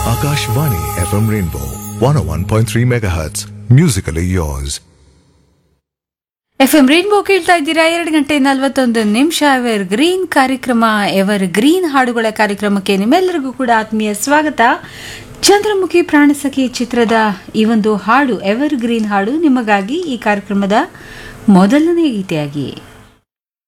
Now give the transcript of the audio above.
Akashvani FM Rainbow 101.3 MHz. Musically yours. FM rainbow ಕೇಳ್ತಾ ಇದ್ದೀರಾ. 2:41 ever green ಕಾರ್ಯಕ್ರಮ, ever green ಹಾಡುಗಳ ಕಾರ್ಯಕ್ರಮಕ್ಕೆ ನಿಮ್ಮೆಲ್ಲರಿಗೂ ಕೂಡ ಆತ್ಮೀಯ ಸ್ವಾಗತ. ಚಂದ್ರಮುಖಿ ಪ್ರಾಣಸಖಿ ಚಿತ್ರದ ಈ ಒಂದು ಹಾಡು, ಎವರ್ ಗ್ರೀನ್ ಹಾಡು, ನಿಮಗಾಗಿ ಈ ಕಾರ್ಯಕ್ರಮದ ಮೊದಲನೇ ಗೀತೆಯಾಗಿ